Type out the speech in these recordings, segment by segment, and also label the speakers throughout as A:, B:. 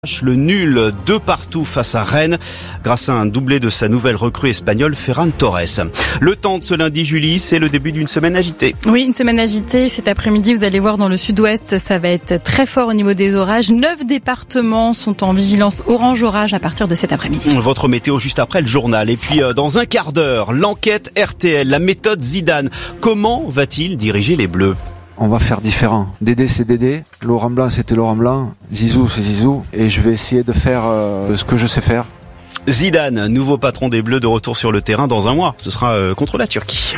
A: Le nul de partout face à Rennes grâce à un doublé de sa nouvelle recrue espagnole Ferran Torres. Le temps de ce lundi, Julie, c'est le début d'une semaine agitée.
B: Oui, une semaine agitée. Cet après-midi, vous allez voir dans le sud-ouest, ça va être très fort au niveau des orages. 9 départements sont en vigilance orange orage à partir de cet après-midi.
A: Votre météo juste après le journal. Et puis dans un quart d'heure, l'enquête RTL, la méthode Zidane. Comment va-t-il diriger les Bleus ?
C: On va faire différent. Dédé, c'est Dédé. Laurent Blanc, c'était Laurent Blanc. Zizou, c'est Zizou. Et je vais essayer de faire ce que je sais faire.
A: Zidane, nouveau patron des Bleus, de retour sur le terrain dans un mois. Ce sera contre la Turquie.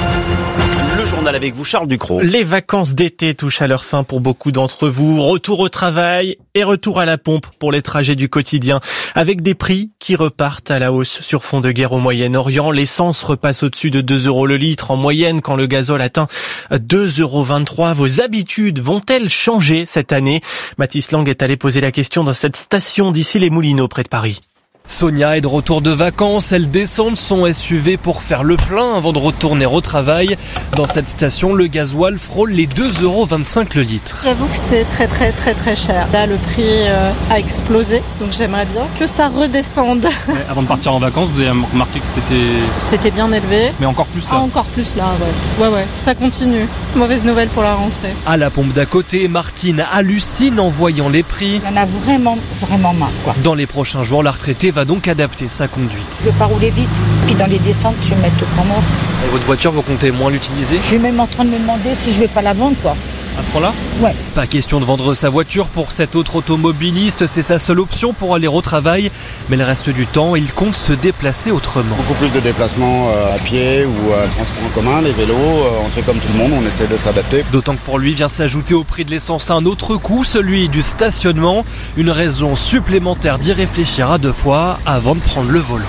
A: Le journal avec vous, Charles Ducrot.
D: Les vacances d'été touchent à leur fin pour beaucoup d'entre vous. Retour au travail et retour à la pompe pour les trajets du quotidien. Avec des prix qui repartent à la hausse sur fond de guerre au Moyen-Orient. L'essence repasse au-dessus de 2 € le litre en moyenne quand le gazole atteint 2,23 €. Vos habitudes vont-elles changer cette année ? Mathis Lang est allé poser la question dans cette station d'ici les Moulineaux près de Paris. Sonia est de retour de vacances, elle descend de son SUV pour faire le plein avant de retourner au travail. Dans cette station, le gasoil frôle les 2,25 € le litre.
E: J'avoue que c'est très cher. Là, le prix a explosé, donc j'aimerais bien que ça redescende.
F: Ouais, avant de partir en vacances, vous avez remarqué que
E: C'était bien élevé.
F: Mais encore plus là.
E: Encore plus là, ouais, ça continue. Mauvaise nouvelle pour la rentrée.
D: À la pompe d'à côté, Martine hallucine en voyant les prix.
G: Il y en a vraiment marre, quoi.
D: Dans les prochains jours, la retraitée va donc adapter sa conduite.
G: Je veux pas rouler vite, puis dans les descentes, je vais mettre au point mort.
D: Et votre voiture, vous comptez moins l'utiliser ?
G: Je suis même en train de me demander si je vais pas la vendre, quoi.
F: À ce point-là ?
G: Ouais.
D: Pas question de vendre sa voiture pour cet autre automobiliste, c'est sa seule option pour aller au travail. Mais le reste du temps, il compte se déplacer autrement.
H: Beaucoup plus de déplacements à pied ou transport en commun, les vélos, on fait comme tout le monde, on essaie de s'adapter.
D: D'autant que pour lui vient s'ajouter au prix de l'essence un autre coût, celui du stationnement. Une raison supplémentaire d'y réfléchir à 2 fois avant de prendre le volant.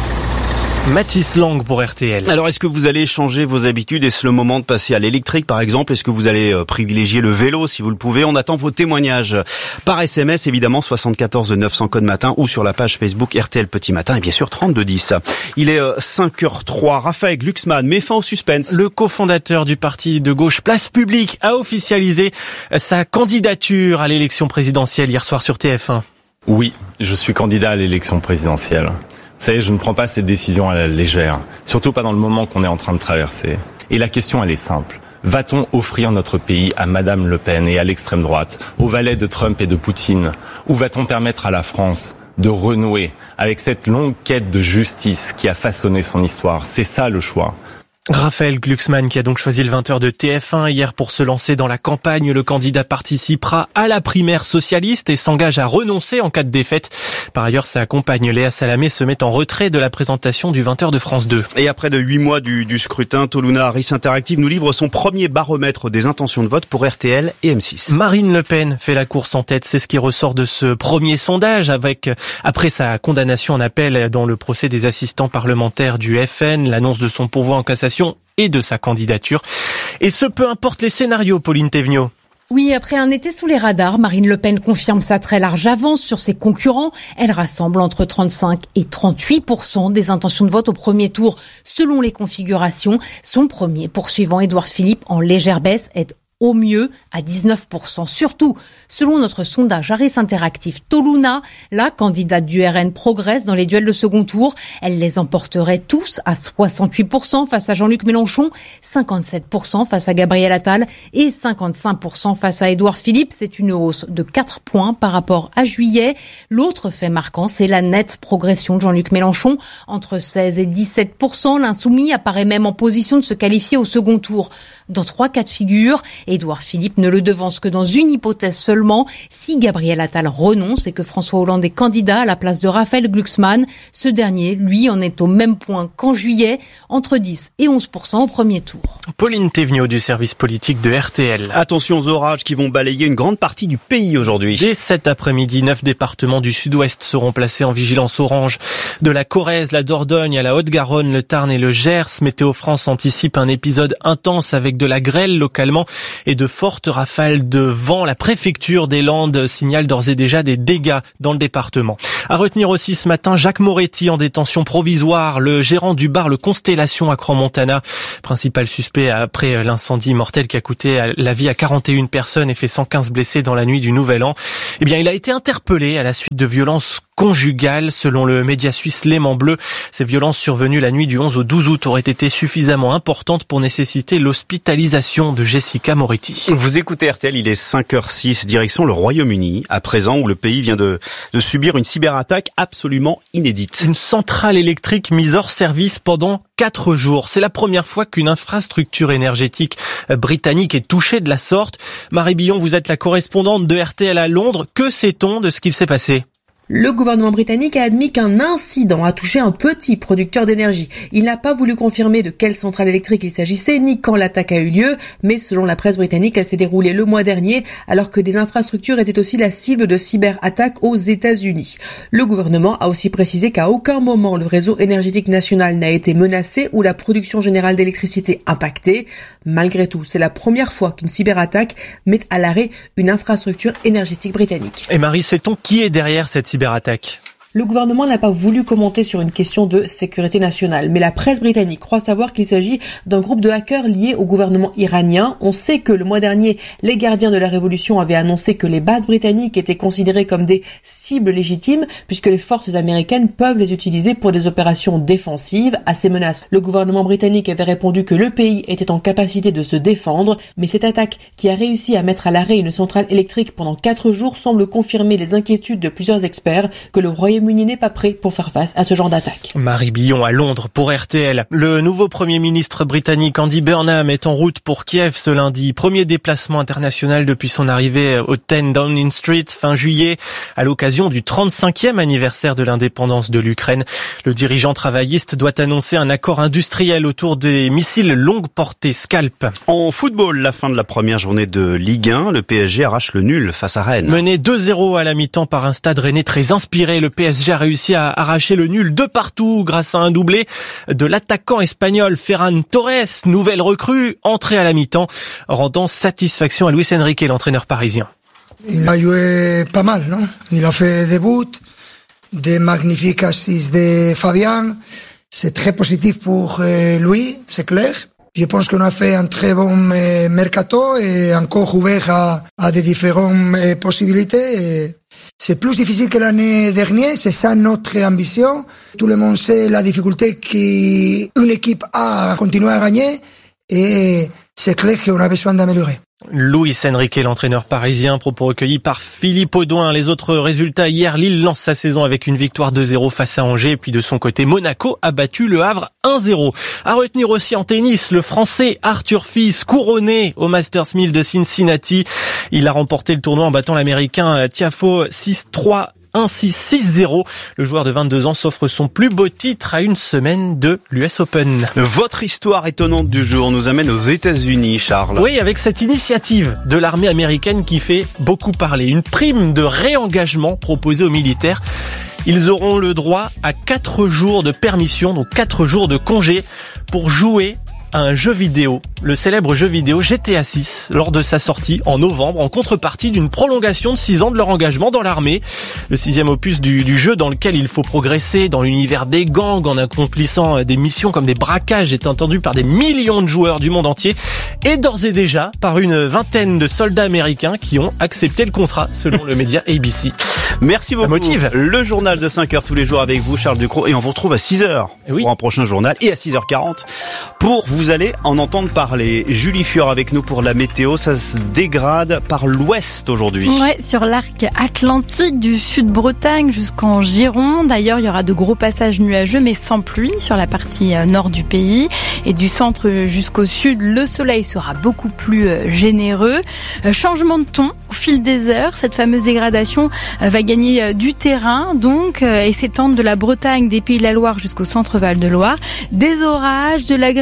D: Mathis Lang pour RTL.
A: Alors, est-ce que vous allez changer vos habitudes ? Est-ce le moment de passer à l'électrique, par exemple ? Est-ce que vous allez privilégier le vélo, si vous le pouvez ? On attend vos témoignages par SMS, évidemment, 74 900 code matin, ou sur la page Facebook RTL Petit Matin, et bien sûr 3210. Il est 5h03. Raphaël Glucksmann met fin au suspense.
D: Le cofondateur du parti de gauche Place Publique a officialisé sa candidature à l'élection présidentielle hier soir sur TF1.
I: Oui, je suis candidat à l'élection présidentielle. Vous savez, je ne prends pas ces décisions à la légère, surtout pas dans le moment qu'on est en train de traverser. Et la question, elle est simple. Va-t-on offrir notre pays à Madame Le Pen et à l'extrême droite, aux valets de Trump et de Poutine, ou va-t-on permettre à la France de renouer avec cette longue quête de justice qui a façonné son histoire ? C'est ça le choix.
D: Raphaël Glucksmann qui a donc choisi le 20h de TF1 hier pour se lancer dans la campagne. Le candidat participera à la primaire socialiste et s'engage à renoncer en cas de défaite. Par ailleurs, sa compagne Léa Salamé se met en retrait de la présentation du 20h de France 2.
A: Et après de 8 mois du scrutin, Toluna Harris Interactive nous livre son premier baromètre des intentions de vote pour RTL et M6.
D: Marine Le Pen fait la course en tête. C'est ce qui ressort de ce premier sondage après sa condamnation en appel dans le procès des assistants parlementaires du FN, l'annonce de son pourvoi en cassation et de sa candidature. Et ce, peu importe les scénarios, Pauline Thévenot.
J: Oui, après un été sous les radars, Marine Le Pen confirme sa très large avance sur ses concurrents. Elle rassemble entre 35 et 38% des intentions de vote au premier tour, selon les configurations. Son premier poursuivant, Édouard Philippe, en légère baisse, est au mieux à 19%. Surtout, selon notre sondage Harris Interactive, Toluna, la candidate du RN, progresse dans les duels de second tour. Elle les emporterait tous à 68% face à Jean-Luc Mélenchon, 57% face à Gabriel Attal et 55% face à Édouard Philippe. C'est une hausse de 4 points par rapport à juillet. L'autre fait marquant, c'est la nette progression de Jean-Luc Mélenchon. Entre 16 et 17%, l'insoumis apparaît même en position de se qualifier au second tour. Dans 3 cas de figure, Édouard Philippe ne le devance que dans une hypothèse seulement, si Gabriel Attal renonce et que François Hollande est candidat à la place de Raphaël Glucksmann. Ce dernier, lui, en est au même point qu'en juillet, entre 10 et 11% au premier tour.
D: Pauline Thévenot du service politique de RTL.
A: Attention aux orages qui vont balayer une grande partie du pays aujourd'hui.
D: Dès cet après-midi, 9 départements du sud-ouest seront placés en vigilance orange. De la Corrèze, la Dordogne à la Haute-Garonne, le Tarn et le Gers, Météo France anticipe un épisode intense avec de la grêle localement et de fortes rafales de vent. La préfecture des Landes signale d'ores et déjà des dégâts dans le département. À retenir aussi ce matin, Jacques Moretti en détention provisoire, le gérant du bar Le Constellation à Crans-Montana, principal suspect après l'incendie mortel qui a coûté la vie à 41 personnes et fait 115 blessés dans la nuit du Nouvel An. Eh bien, il a été interpellé à la suite de violences conjugales. Selon le média suisse Léman Bleu, ces violences survenues la nuit du 11 au 12 août auraient été suffisamment importantes pour nécessiter l'hospitalisation de Jessica Moretti.
A: Vous écoutez RTL, il est 5h06, direction le Royaume-Uni, à présent où le pays vient de subir une cyberattaque absolument inédite.
D: Une centrale électrique mise hors service pendant 4 jours. C'est la première fois qu'une infrastructure énergétique britannique est touchée de la sorte. Marie Billon, vous êtes la correspondante de RTL à Londres. Que sait-on de ce qu'il s'est passé ?
K: Le gouvernement britannique a admis qu'un incident a touché un petit producteur d'énergie. Il n'a pas voulu confirmer de quelle centrale électrique il s'agissait, ni quand l'attaque a eu lieu, mais selon la presse britannique, elle s'est déroulée le mois dernier, alors que des infrastructures étaient aussi la cible de cyberattaques aux États-Unis. Le gouvernement a aussi précisé qu'à aucun moment le réseau énergétique national n'a été menacé ou la production générale d'électricité impactée. Malgré tout, c'est la première fois qu'une cyberattaque met à l'arrêt une infrastructure énergétique britannique.
D: Et Marie, sait-on qui est derrière cette cyberattaque ?
K: Le gouvernement n'a pas voulu commenter sur une question de sécurité nationale, mais la presse britannique croit savoir qu'il s'agit d'un groupe de hackers liés au gouvernement iranien. On sait que le mois dernier, les gardiens de la révolution avaient annoncé que les bases britanniques étaient considérées comme des cibles légitimes, puisque les forces américaines peuvent les utiliser pour des opérations défensives. À ces menaces, le gouvernement britannique avait répondu que le pays était en capacité de se défendre, mais cette attaque, qui a réussi à mettre à l'arrêt une centrale électrique pendant 4 jours, semble confirmer les inquiétudes de plusieurs experts que le Royaume-Uni n'est pas prêt pour faire face à ce genre d'attaque.
D: Marie Billon à Londres pour RTL. Le nouveau Premier ministre britannique Andy Burnham est en route pour Kiev ce lundi. Premier déplacement international depuis son arrivée au 10 Downing Street fin juillet à l'occasion du 35e anniversaire de l'indépendance de l'Ukraine. Le dirigeant travailliste doit annoncer un accord industriel autour des missiles longue portée Scalp.
A: En football, la fin de la première journée de Ligue 1, le PSG arrache le nul face à Rennes.
D: Mené 2-0 à la mi-temps par un Stade Rennais très inspiré, le PSG a réussi à arracher le nul de partout grâce à un doublé de l'attaquant espagnol Ferran Torres, nouvelle recrue, entrée à la mi-temps, rendant satisfaction à Luis Enrique, l'entraîneur parisien.
L: Il a joué pas mal, non? Il a fait des buts, des magnifiques assises de Fabian. C'est très positif pour lui, c'est clair. Je pense qu'on a fait un très bon mercato et encore ouvert à des différentes possibilités. Et c'est plus difficile que l'année dernière, c'est ça notre ambition. Tout le monde sait la difficulté qu'une équipe a à continuer à gagner et c'est clair qu'on a besoin d'améliorer.
D: Luis Enrique, l'entraîneur parisien, propos recueillis par Philippe Audouin. Les autres résultats hier, Lille lance sa saison avec une victoire 2-0 face à Angers. Et puis de son côté, Monaco a battu Le Havre 1-0. À retenir aussi en tennis, le Français Arthur Fils, couronné au Masters 1000 de Cincinnati. Il a remporté le tournoi en battant l'Américain Tiafoe 6-3. 1-6-6-0. Le joueur de 22 ans s'offre son plus beau titre à une semaine de l'US Open.
A: Votre histoire étonnante du jour nous amène aux États-Unis, Charles.
D: Oui, avec cette initiative de l'armée américaine qui fait beaucoup parler. Une prime de réengagement proposée aux militaires. Ils auront le droit à 4 jours de permission, donc 4 jours de congé pour jouer à un jeu vidéo, le célèbre jeu vidéo GTA 6, lors de sa sortie en novembre, en contrepartie d'une prolongation de 6 ans de leur engagement dans l'armée. Le 6e opus du jeu dans lequel il faut progresser dans l'univers des gangs en accomplissant des missions comme des braquages est entendu par des millions de joueurs du monde entier et d'ores et déjà par une vingtaine de soldats américains qui ont accepté le contrat, selon le média ABC.
A: Merci beaucoup.
D: Ça motive.
A: Le journal de 5h tous les jours avec vous, Charles Ducrot, et on vous retrouve à 6h pour un prochain journal et à 6h40 pour vous allez en entendre parler. Julie Fior avec nous pour la météo. Ça se dégrade par l'ouest aujourd'hui.
B: Ouais, sur l'arc atlantique du sud-Bretagne jusqu'en Gironde. D'ailleurs, il y aura de gros passages nuageux mais sans pluie sur la partie nord du pays. Et du centre jusqu'au sud, le soleil sera beaucoup plus généreux. Changement de ton au fil des heures. Cette fameuse dégradation va gagner du terrain donc et s'étendre de la Bretagne, des Pays de la Loire jusqu'au centre Val de Loire. Des orages, de la grêle et du vent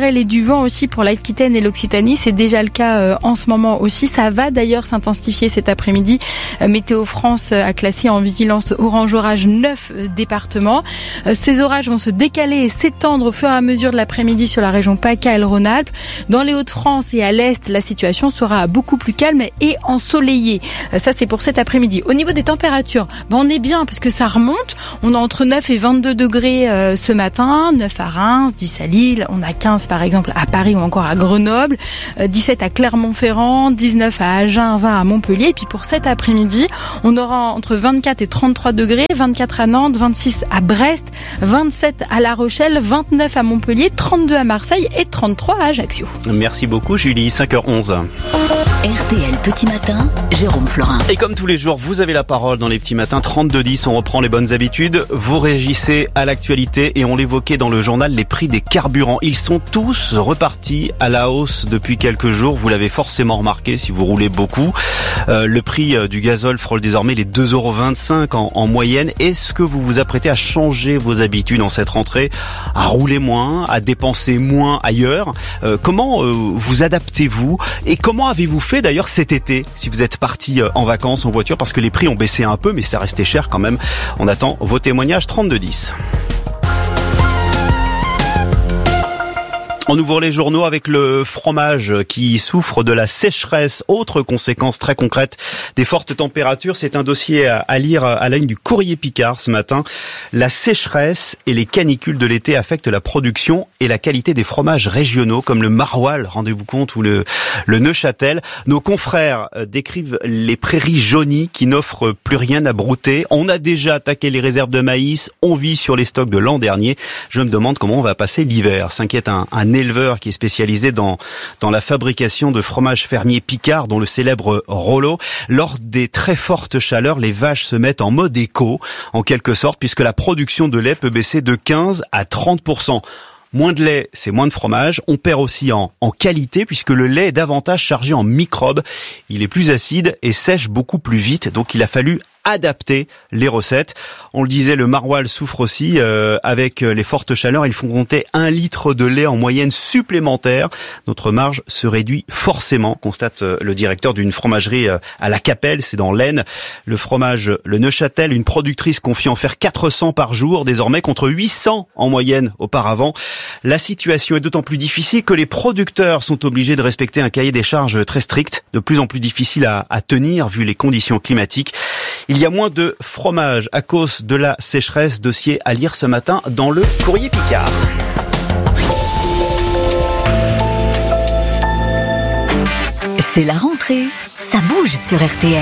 B: vent aussi pour l'Aquitaine et l'Occitanie. C'est déjà le cas en ce moment aussi. Ça va d'ailleurs s'intensifier cet après-midi. Météo France a classé en vigilance orange orage 9 départements. Ces orages vont se décaler et s'étendre au fur et à mesure de l'après-midi sur la région PACA et le Rhône-Alpes. Dans les Hauts-de-France et à l'Est, la situation sera beaucoup plus calme et ensoleillée. Ça, c'est pour cet après-midi. Au niveau des températures, on est bien parce que ça remonte. On a entre 9 et 22 degrés ce matin. 9 à Reims, 10 à Lille. On a 15 par exemple à Paris ou encore à Grenoble. 17 à Clermont-Ferrand. 19 à Agen, 20 à Montpellier. Et puis pour cet après-midi, on aura entre 24 et 33 degrés. 24 à Nantes, 26 à Brest, 27 à La Rochelle, 29 à Montpellier, 32 à Marseille et 33 à Ajaccio.
A: Merci beaucoup Julie, 5h11.
M: RTL Petit Matin, Jérôme Florin.
A: Et comme tous les jours, vous avez la parole dans les petits matins, 32-10, on reprend les bonnes habitudes. Vous réagissez à l'actualité et on l'évoquait dans le journal, les prix des carburants. Ils sont tous repartis à la hausse depuis quelques jours. Vous l'avez forcément remarqué si vous roulez beaucoup. Le prix du gazole frôle désormais les 2,25 € en moyenne. Est-ce que vous vous apprêtez à changer vos habitudes en cette rentrée, à rouler moins, à dépenser moins ailleurs? Comment vous adaptez-vous et comment avez-vous fait d'ailleurs cet été si vous êtes parti en vacances en voiture, parce que les prix ont baissé un peu mais ça restait cher quand même. On attend vos témoignages 32-10. On ouvre les journaux avec le fromage qui souffre de la sécheresse. Autre conséquence très concrète des fortes températures, c'est un dossier à lire à la une du Courrier Picard ce matin. La sécheresse et les canicules de l'été affectent la production et la qualité des fromages régionaux comme le Maroilles, rendez-vous compte, ou le Neuchâtel. Nos confrères décrivent les prairies jaunies qui n'offrent plus rien à brouter. On a déjà attaqué les réserves de maïs, on vit sur les stocks de l'an dernier. Je me demande comment on va passer l'hiver. S'inquiète un éleveur qui est spécialisé dans la fabrication de fromage fermier Picard, dont le célèbre Rollo. Lors des très fortes chaleurs, les vaches se mettent en mode éco, en quelque sorte, puisque la production de lait peut baisser de 15 à 30%. Moins de lait, c'est moins de fromage. On perd aussi en qualité puisque le lait est davantage chargé en microbes. Il est plus acide et sèche beaucoup plus vite. Donc il a fallu adapter les recettes. On le disait, le Maroilles souffre aussi avec les fortes chaleurs. Ils font compter 1 litre de lait en moyenne supplémentaire. Notre marge se réduit forcément, constate le directeur d'une fromagerie à la Capelle, c'est dans l'Aisne. Le fromage, le Neuchâtel, une productrice confie en faire 400 par jour désormais contre 800 en moyenne auparavant. La situation est d'autant plus difficile que les producteurs sont obligés de respecter un cahier des charges très strict, de plus en plus difficile à tenir vu les conditions climatiques. Il y a moins de fromage à cause de la sécheresse. Dossier à lire ce matin dans le Courrier Picard.
M: C'est la rentrée. Ça bouge sur RTL.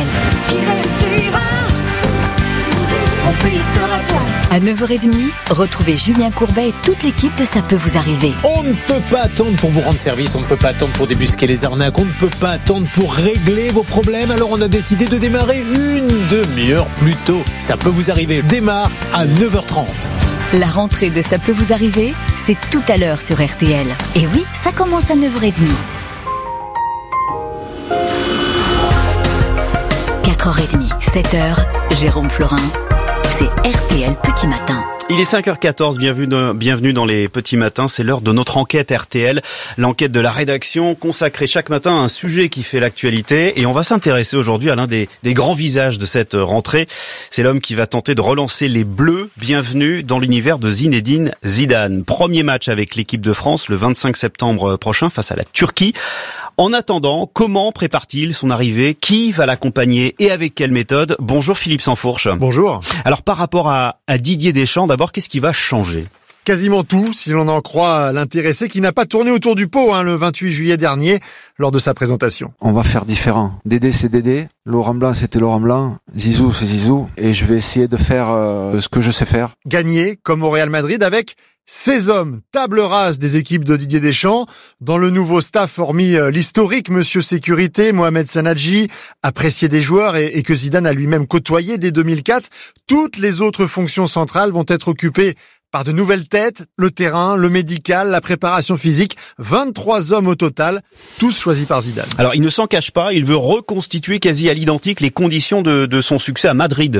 M: À 9h30, retrouvez Julien Courbet et toute l'équipe de Ça peut vous arriver.
N: On ne peut pas attendre pour vous rendre service, on ne peut pas attendre pour débusquer les arnaques, on ne peut pas attendre pour régler vos problèmes, alors on a décidé de démarrer une demi-heure plus tôt. Ça peut vous arriver démarre à 9h30.
M: La rentrée de Ça peut vous arriver, c'est tout à l'heure sur RTL. Et oui, ça commence à 9h30. 4h30, 7h, Jérôme Florin. C'est RTL Petit Matin.
A: Il est 5h14, bienvenue dans les petits matins, c'est l'heure de notre enquête RTL, l'enquête de la rédaction consacrée chaque matin à un sujet qui fait l'actualité, et on va s'intéresser aujourd'hui à l'un des grands visages de cette rentrée. C'est l'homme qui va tenter de relancer les Bleus. Bienvenue dans l'univers de Zinedine Zidane. Premier match avec l'équipe de France le 25 septembre prochain face à la Turquie. En attendant, comment prépare-t-il son arrivée? Qui va l'accompagner et avec quelle méthode? Bonjour Philippe Sansfourche.
O: Bonjour.
A: Alors par rapport à Didier Deschamps, d'abord, qu'est-ce qui va changer?
O: Quasiment tout, si l'on en croit l'intéressé qui n'a pas tourné autour du pot le 28 juillet dernier lors de sa présentation.
C: On va faire différent. Dédé c'est Dédé, Laurent Blanc c'était Laurent Blanc, Zizou c'est Zizou, et je vais essayer de faire ce que je sais faire.
O: Gagner comme au Real Madrid avec 16 hommes, table rase des équipes de Didier Deschamps. Dans le nouveau staff, hormis l'historique Monsieur Sécurité, Mohamed Sanadji, apprécié des joueurs et que Zidane a lui-même côtoyé dès 2004, toutes les autres fonctions centrales vont être occupées par de nouvelles têtes, le terrain, le médical, la préparation physique, 23 hommes au total, tous choisis par Zidane.
A: Alors il ne s'en cache pas, il veut reconstituer quasi à l'identique les conditions de son succès à Madrid.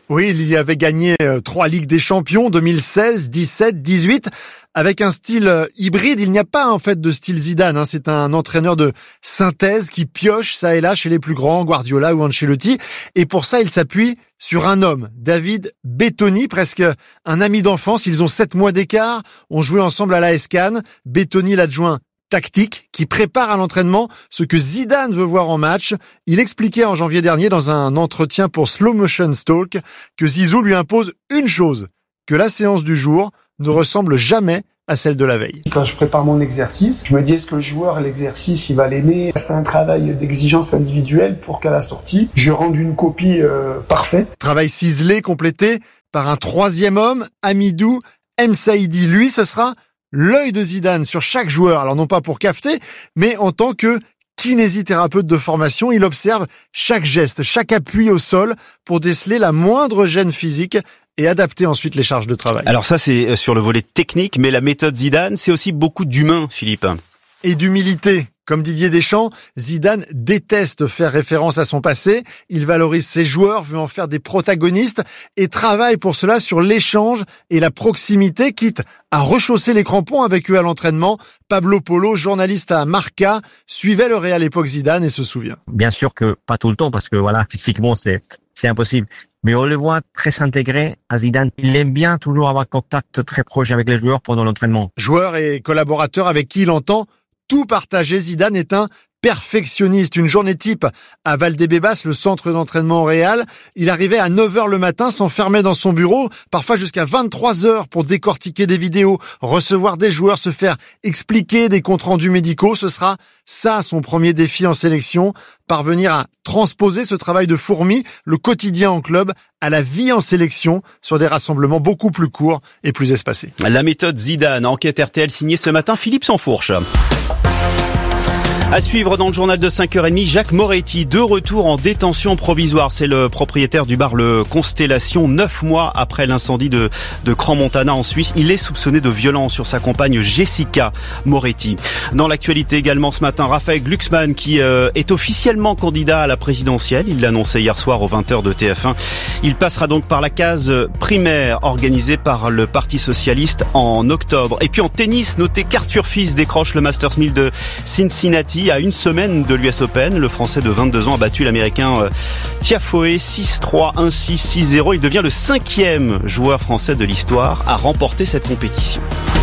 O: Oui, il y avait gagné 3 Ligues des Champions, 2016, 17, 18, avec un style hybride. Il n'y a pas en fait de style Zidane, C'est un entraîneur de synthèse qui pioche ça et là chez les plus grands, Guardiola ou Ancelotti. Et pour ça, il s'appuie sur un homme, David Bettoni, presque un ami d'enfance. Ils ont 7 mois d'écart, ont joué ensemble à l'AS Cannes. Bettoni, l'adjoint tactique, qui prépare à l'entraînement ce que Zidane veut voir en match. Il expliquait en janvier dernier dans un entretien pour Slow Motion Talk que Zizou lui impose une chose, que la séance du jour ne ressemble jamais à celle de la veille.
P: Quand je prépare mon exercice, je me dis est-ce que le joueur, l'exercice, il va l'aimer. C'est un travail d'exigence individuelle pour qu'à la sortie, je rende une copie parfaite.
O: Travail ciselé, complété par un 3e homme, Hamidou Msaidi. Lui, ce sera l'œil de Zidane sur chaque joueur, alors non pas pour cafeter, mais en tant que kinésithérapeute de formation, il observe chaque geste, chaque appui au sol pour déceler la moindre gêne physique et adapter ensuite les charges de travail.
A: Alors ça, c'est sur le volet technique, mais la méthode Zidane, c'est aussi beaucoup d'humain, Philippe.
O: Et d'humilité. Comme Didier Deschamps, Zidane déteste faire référence à son passé. Il valorise ses joueurs, veut en faire des protagonistes et travaille pour cela sur l'échange et la proximité, quitte à rechausser les crampons avec eux à l'entraînement. Pablo Polo, journaliste à Marca, suivait le Real époque Zidane et se souvient.
Q: Bien sûr que pas tout le temps parce que voilà, physiquement c'est impossible. Mais on le voit très s'intégrer à Zidane. Il aime bien toujours avoir contact très proche avec les joueurs pendant l'entraînement.
O: Joueur et collaborateur avec qui il entend tout partager, Zidane est un perfectionniste. Une journée type à Valdebebas, le centre d'entraînement au Real. Il arrivait à 9h le matin, s'enfermait dans son bureau, parfois jusqu'à 23h pour décortiquer des vidéos, recevoir des joueurs, se faire expliquer des comptes rendus médicaux. Ce sera ça son premier défi en sélection, parvenir à transposer ce travail de fourmi, le quotidien en club, à la vie en sélection sur des rassemblements beaucoup plus courts et plus espacés.
A: La méthode Zidane, enquête RTL signée ce matin Philippe Sansfourche. À suivre dans le journal de 5h30, Jacques Moretti, de retour en détention provisoire. C'est le propriétaire du bar Le Constellation. 9 mois après l'incendie de Crans-Montana en Suisse, il est soupçonné de violence sur sa compagne Jessica Moretti. Dans l'actualité également ce matin, Raphaël Glucksmann qui est officiellement candidat à la présidentielle. Il l'annonçait hier soir aux 20h de TF1. Il passera donc par la case primaire organisée par le Parti Socialiste en octobre. Et puis en tennis, notez qu'Arthur Fils décroche le Masters 1000 de Cincinnati. À une semaine de l'US Open, le Français de 22 ans a battu l'Américain Tiafoe 6-3, 1-6, 6-0. Il devient le 5e joueur français de l'histoire à remporter cette compétition.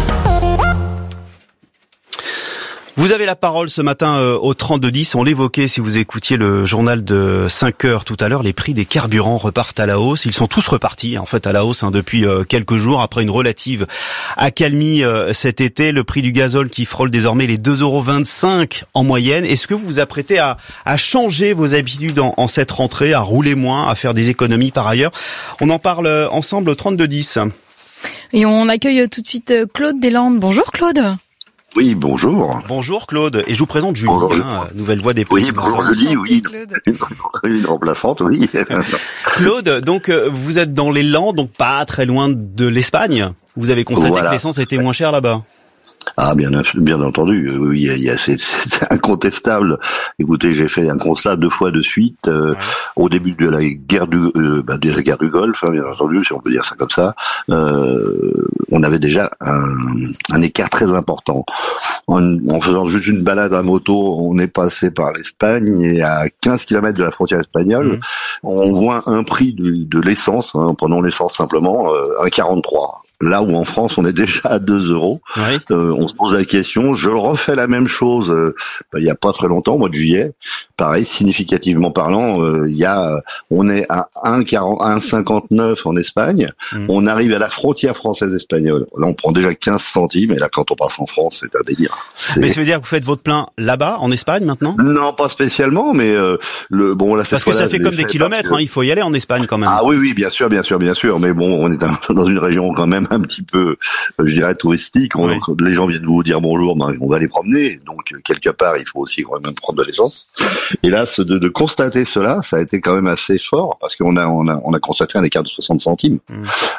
A: Vous avez la parole ce matin au 32-10. On l'évoquait si vous écoutiez le journal de 5 heures tout à l'heure. Les prix des carburants repartent à la hausse. Ils sont tous repartis en fait à la hausse depuis quelques jours après une relative accalmie cet été. Le prix du gazole qui frôle désormais les 2,25 € en moyenne. Est-ce que vous vous apprêtez à changer vos habitudes en cette rentrée, à rouler moins, à faire des économies par ailleurs? On en parle ensemble au 32-10.
B: Et on accueille tout de suite Claude Deslandes. Bonjour Claude.
R: Oui, bonjour.
A: Bonjour Claude, et je vous présente Julie, nouvelle voix des
R: petits. Oui, bonjour Julie, oui, une remplaçante, oui.
A: Claude, donc vous êtes dans les Landes, donc pas très loin de l'Espagne. Vous avez constaté que l'essence était moins chère là-bas.
R: Ah, bien entendu, oui, c'est incontestable. Écoutez, j'ai fait un constat 2 fois de suite, au début de la guerre du Golfe, bien entendu, si on peut dire ça comme ça, on avait déjà un écart très important. En faisant juste une balade à moto, on est passé par l'Espagne et à 15 km de la frontière espagnole, on voit un prix de l'essence, prenons l'essence simplement, 1,43. Là où en France on est déjà à 2 €, on se pose la question. Je refais la même chose il y a pas très longtemps, au mois de juillet. Pareil, significativement parlant, on est à 1,59 en Espagne. On arrive à la frontière française-espagnole. Là, on prend déjà 15 centimes. Et là, quand on passe en France, c'est un délire.
A: Mais ça veut dire que vous faites votre plein là-bas, en Espagne, maintenant?
R: Non, pas spécialement, mais là.
A: Parce que ça fait comme des kilomètres. Il faut y aller en Espagne quand même.
R: Ah oui, bien sûr. Mais bon, on est dans une région quand même un petit peu, je dirais, touristique. Les gens viennent vous dire bonjour, on va les promener. Donc, quelque part, il faut aussi quand même prendre de l'essence. Et là, de constater cela, ça a été quand même assez fort parce qu'on a constaté un écart de 60 centimes.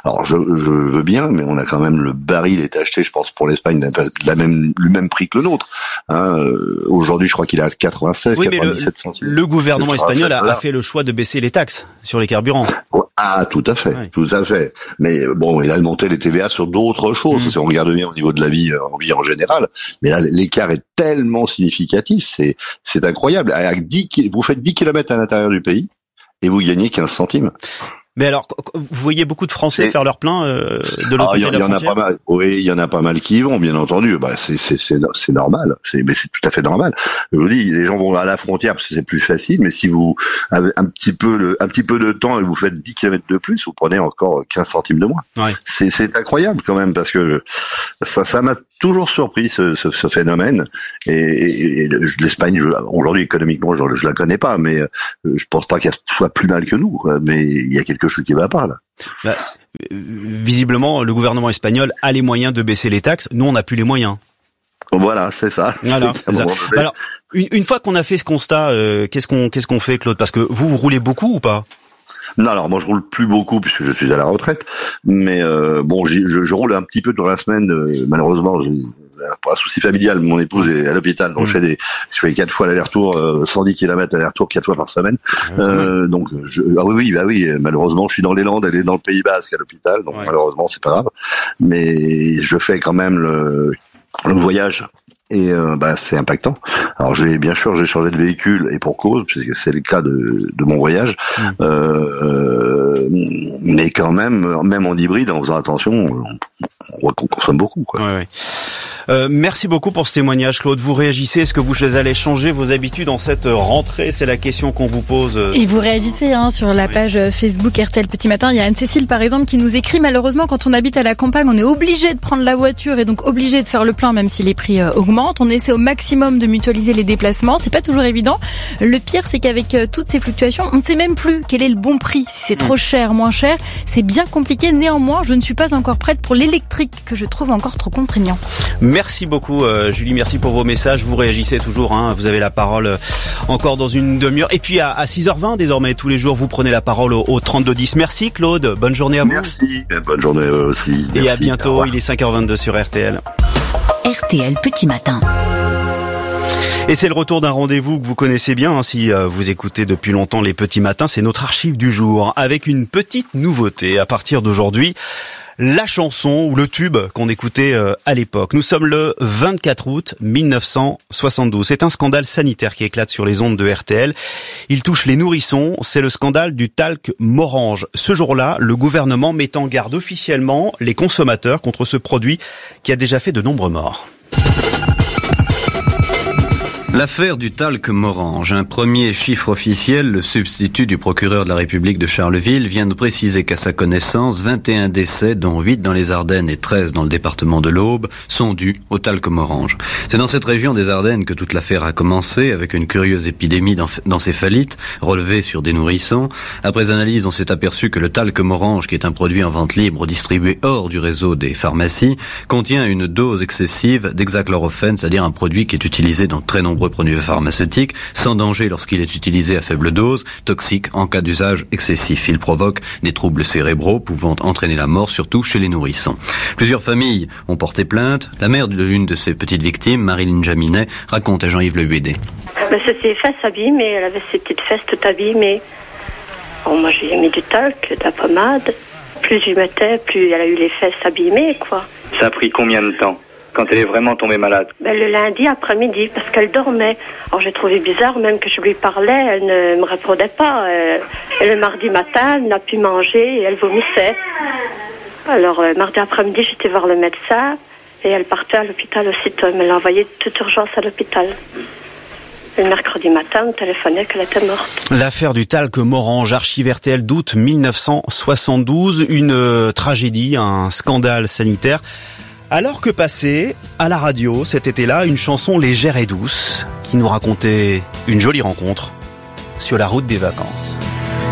R: Alors je veux bien, mais on a quand même le baril est acheté, je pense, pour l'Espagne le même prix que le nôtre. Aujourd'hui, je crois qu'il est à 96, oui, 97 centimes.
A: Le gouvernement espagnol a fait le choix de baisser les taxes sur les carburants.
R: Ah, tout à fait, tout à fait. Mais bon, il a monté les TVA sur d'autres choses. Si on regarde bien au niveau de la vie en général, mais là, l'écart est tellement significatif, c'est incroyable. Vous faites 10 km à l'intérieur du pays et vous gagnez 15 centimes.
A: Mais alors, vous voyez beaucoup de Français faire leur plein de l'autre côté de la frontière.
R: Il y en a pas mal. Oui, il y en a pas mal qui y vont, bien entendu. Bah, c'est normal. Mais c'est tout à fait normal. Je vous dis, les gens vont à la frontière parce que c'est plus facile. Mais si vous avez un petit peu de temps et vous faites 10 km de plus, vous prenez encore 15 centimes de moins. Ouais. C'est incroyable quand même parce que ça m'a toujours surpris ce phénomène. Et l'Espagne, aujourd'hui économiquement, je la connais pas, mais je pense pas qu'elle soit plus mal que nous, quoi. Mais il y a quelque chose qui va pas là.
A: Bah, visiblement, le gouvernement espagnol a les moyens de baisser les taxes. Nous, on n'a plus les moyens.
R: Voilà, c'est ça.
A: Voilà, c'est ça. Alors, une fois qu'on a fait ce constat, qu'est-ce qu'on fait, Claude? Parce que vous roulez beaucoup ou pas?
R: Non, alors moi je roule plus beaucoup puisque je suis à la retraite, mais bon, je roule un petit peu dans la semaine. Malheureusement, pour un souci familial, mon épouse est à l'hôpital, donc je fais 4 fois l'aller-retour, 110 km aller-retour 4 fois par semaine. Donc oui, malheureusement, je suis dans les Landes, elle est dans le Pays Basque à l'hôpital, donc malheureusement c'est pas grave. Mais je fais quand même le voyage. Et c'est impactant. Alors j'ai changé de véhicule et pour cause, puisque c'est le cas de mon voyage. Mais quand même en hybride, en faisant attention, on consomme beaucoup, quoi.
A: Ouais. Merci beaucoup pour ce témoignage, Claude. Vous réagissez, est-ce que vous allez changer vos habitudes en cette rentrée? C'est la question qu'on vous pose.
B: Et vous réagissez sur la page Facebook RTL Petit Matin. Il y a Anne-Cécile par exemple qui nous écrit: malheureusement quand on habite à la campagne, on est obligé de prendre la voiture et donc obligé de faire le plein même si les prix augmentent. On essaie au maximum de mutualiser les déplacements. C'est pas toujours évident. Le pire, c'est qu'avec toutes ces fluctuations, on ne sait même plus quel est le bon prix. Si c'est trop cher, moins cher, c'est bien compliqué. Néanmoins, je ne suis pas encore prête pour l'électrique que je trouve encore trop contraignant.
A: Merci beaucoup Julie, merci pour vos messages. Vous réagissez toujours, vous avez la parole encore dans une demi-heure. Et puis à 6h20 désormais, tous les jours, vous prenez la parole au 3210. Merci Claude, bonne journée à vous.
R: Merci, bonne journée aussi.
A: Merci. Et à bientôt, il est 5h22 sur RTL.
M: RTL Petit Matin.
A: Et c'est le retour d'un rendez-vous que vous connaissez bien, si vous écoutez depuis longtemps les Petits Matins. C'est notre archive du jour avec une petite nouveauté à partir d'aujourd'hui. La chanson ou le tube qu'on écoutait à l'époque. Nous sommes le 24 août 1972. C'est un scandale sanitaire qui éclate sur les ondes de RTL. Il touche les nourrissons. C'est le scandale du talc Morange. Ce jour-là, le gouvernement met en garde officiellement les consommateurs contre ce produit qui a déjà fait de nombreux morts.
S: L'affaire du talc Morange, un premier chiffre officiel, le substitut du procureur de la République de Charleville vient de préciser qu'à sa connaissance, 21 décès, dont 8 dans les Ardennes et 13 dans le département de l'Aube, sont dus au talc Morange. C'est dans cette région des Ardennes que toute l'affaire a commencé, avec une curieuse épidémie d'encéphalite relevée sur des nourrissons. Après analyse, on s'est aperçu que le talc Morange, qui est un produit en vente libre distribué hors du réseau des pharmacies, contient une dose excessive d'hexachlorophène, c'est-à-dire un produit qui est utilisé dans très nombreux produits pharmaceutiques, sans danger lorsqu'il est utilisé à faible dose, toxique en cas d'usage excessif. Il provoque des troubles cérébraux pouvant entraîner la mort, surtout chez les nourrissons. Plusieurs familles ont porté plainte. La mère de l'une de ces petites victimes, Marilyn Jaminet, raconte à Jean-Yves Le Huédé.
T: Ça ses fesses abîmées, elle avait ses petites fesses toutes abîmées. Bon, moi j'ai mis du talc, de la pommade. Plus j'y mettais, plus elle a eu les fesses abîmées, quoi.
U: Ça a pris combien de temps quand elle est vraiment tombée malade?
T: Le lundi après-midi, parce qu'elle dormait. Alors j'ai trouvé bizarre, même que je lui parlais, elle ne me répondait pas. Et le mardi matin, elle n'a pu manger et elle vomissait. Alors mardi après-midi, j'étais voir le médecin et elle partait à l'hôpital aussitôt. Elle me l'a envoyée de toute urgence à l'hôpital. Le mercredi matin, on me téléphonait qu'elle était morte.
A: L'affaire du talc Morange, archive RTL d'août 1972, une tragédie, un scandale sanitaire. Alors que passait à la radio cet été-là une chanson légère et douce qui nous racontait une jolie rencontre sur la route des vacances.